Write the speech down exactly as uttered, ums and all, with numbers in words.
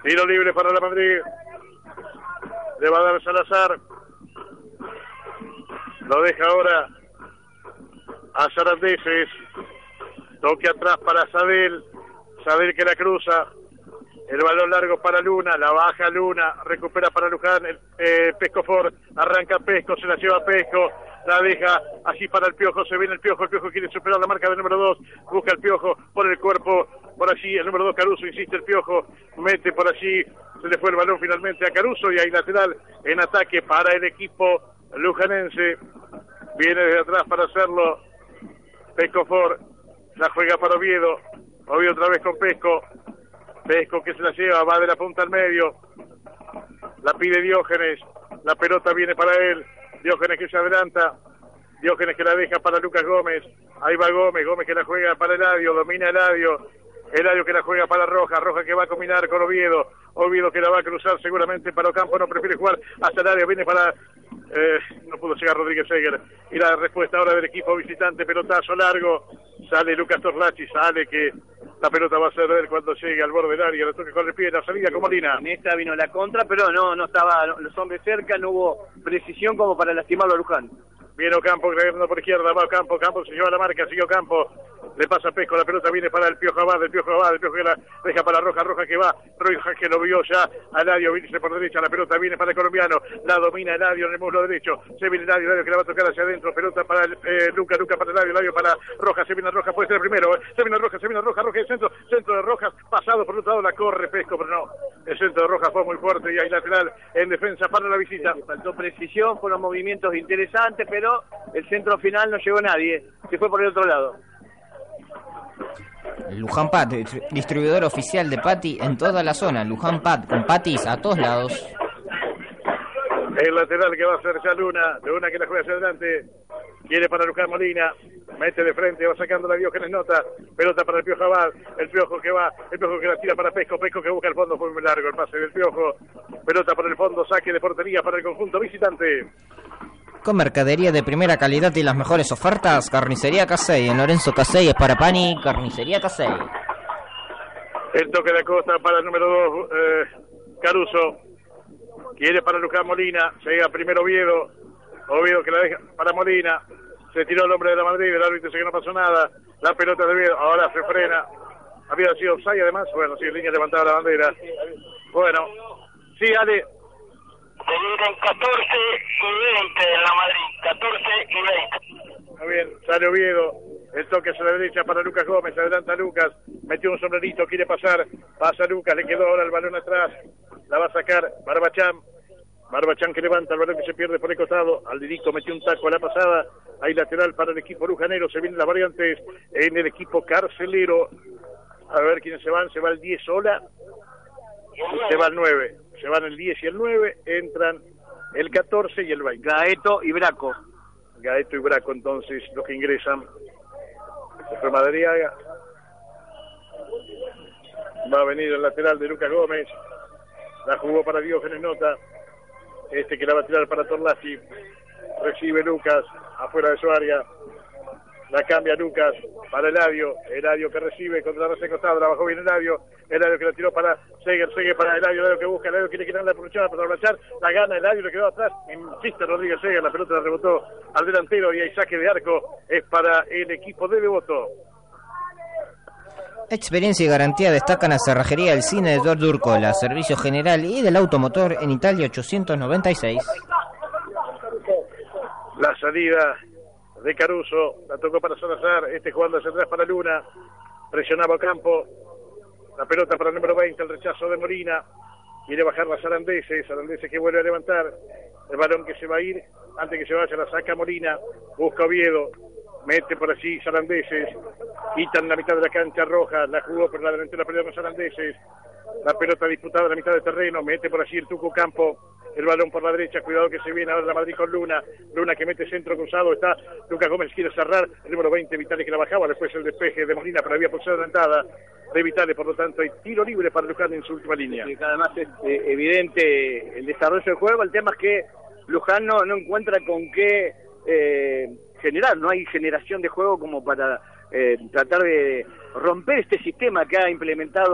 Tiro libre para la Madrid. Le va a dar Salazar. Lo deja ahora a Sarandeses. Toque atrás para Sadel. Sadel que la cruza. El balón largo para Luna, la baja Luna, recupera para Luján, el, eh, Pesco Ford, arranca Pesco, se la lleva Pesco, la deja así para el Piojo, se viene el Piojo, el Piojo quiere superar la marca del número dos, busca el Piojo, pone el cuerpo, por allí el número dos Caruso, insiste el Piojo, mete por allí, se le fue el balón finalmente a Caruso y hay lateral en ataque para el equipo lujanense, viene desde atrás para hacerlo, Pesco Ford, la juega para Oviedo, Oviedo otra vez con Pesco, Pesco que se la lleva, va de la punta al medio, la pide Diógenes, la pelota viene para él, Diógenes que se adelanta, Diógenes que la deja para Lucas Gómez, ahí va Gómez, Gómez que la juega para Eladio, domina Eladio, Eladio que la juega para Roja, Roja que va a combinar con Oviedo, Oviedo que la va a cruzar seguramente para Ocampo, no prefiere jugar hasta el área, viene para, eh, no pudo llegar Rodríguez Seger, y la respuesta ahora del equipo visitante, pelotazo largo, sale Lucas Torlachi, sale que la pelota va a ser de él cuando llegue al borde del área, le toca con el pie, la salida con Molina. En esta vino la contra, pero no, no estaba los hombres cerca, no hubo precisión como para lastimarlo a Luján. Viene Ocampo, creando por izquierda, va Ocampo, Ocampo se lleva la marca, sigue Ocampo, le pasa Pesco, la pelota viene para el Piojo Abad, el Piojo Abad, el Piojo que la deja para Roja, Roja que va, Roja que lo vio ya, a Eladio, viene por derecha, la pelota viene para el colombiano, la domina Eladio en el muslo derecho, se viene Eladio, Eladio que la va a tocar hacia adentro, pelota para el, eh, Luca, Luca para Eladio, Eladio para Roja, se viene Roja, puede ser el primero, eh. se viene Roja, se viene Roja, Roja el centro, centro de Rojas, pasado por otro lado, la corre Pesco, pero no, el centro de Rojas fue muy fuerte y hay lateral en defensa para la visita. Faltó precisión, fueron movimientos interesantes, pero el centro final no llegó nadie, se fue por el otro lado. Luján Pat, distribuidor oficial de Pati en toda la zona. Luján Pat, con Patis a todos lados. El lateral que va a ser ya Luna, Luna que la juega hacia adelante, quiere para Luján Molina, mete de frente, va sacando la Diógenes Nota, pelota para el Piojo Abad, el Piojo que va, el Piojo que la tira para Pesco, Pesco que busca el fondo, fue muy largo el pase del Piojo, pelota para el fondo, saque de portería para el conjunto visitante. Con mercadería de primera calidad y las mejores ofertas, Carnicería Casey. En Lorenzo Casey es para Pani, Carnicería Casey. El toque de Acosta para el número dos, eh, Caruso. Quiere para Luján Molina, llega primero Oviedo. Oviedo que la deja para Molina. Se tiró el hombre de la Madrid, el árbitro dice que no pasó nada. La pelota de Oviedo, ahora se frena. Había sido offside además, bueno, sí, en línea levantada la bandera. Bueno, sí, Ale. Se vienen catorce y veinte en la Madrid, catorce y veinte. Muy bien, sale Oviedo, el toque hacia la derecha para Lucas Gómez, adelanta Lucas, metió un sombrerito, quiere pasar, pasa Lucas, le quedó ahora el balón atrás, la va a sacar Barbachán, Barbachán que levanta el balón que se pierde por el costado, Alderico metió un taco a la pasada, hay lateral para el equipo lujanero, se vienen las variantes en el equipo carcelero, a ver quiénes se van, se va el diez sola, y se va el nueve. Se van el diez y el nueve, entran el catorce y el veinte. Gaeto y Braco. Gaeto y Braco, entonces, los que ingresan. Se fue Madariaga. Va a venir el lateral de Lucas Gómez. La jugó para Diógenes Nota. Este que la va a tirar para Torlaci. Recibe Lucas, afuera de su área. La cambia Lucas para Eladio. Eladio que recibe contra la costado. La bajó bien Eladio. Eladio que la tiró para Seger. Seger para Eladio. Eladio que busca. Eladio quiere quitar la producción para Blanchar. La gana Eladio. Le quedó atrás. Insiste Rodríguez Seger. La pelota la rebotó al delantero. Y hay saque de arco. Es para el equipo de Devoto. Experiencia y garantía destacan a Cerrajería del Cine de George Urcola. Servicio general y del automotor en Italia ochocientos noventa y seis. La salida de Caruso, la tocó para Salazar, este jugando hacia atrás para Luna, presionaba Ocampo, la pelota para el número veinte, el rechazo de Molina, quiere bajar la Sarandeses, Sarandeses que vuelve a levantar, el balón que se va a ir, antes que se vaya la saca Molina, busca Oviedo, mete por allí Sarandeses, quitan la mitad de la cancha Roja, la jugó por la delantera, perdió con Sarandeses, la pelota disputada en la mitad del terreno, mete por allí el Tuco Campo, el balón por la derecha, cuidado que se viene ahora la Madrid con Luna, Luna que mete centro cruzado, está Lucas Gómez, quiere cerrar, el número veinte, Vitale que la bajaba, después el despeje de Molina, pero había posición adelantada de Vitale, por lo tanto hay tiro libre para Luján en su última línea. Y además es eh, evidente el desarrollo del juego, el tema es que Luján no, no encuentra con qué eh, generar, no hay generación de juego como para eh, tratar de romper este sistema que ha implementado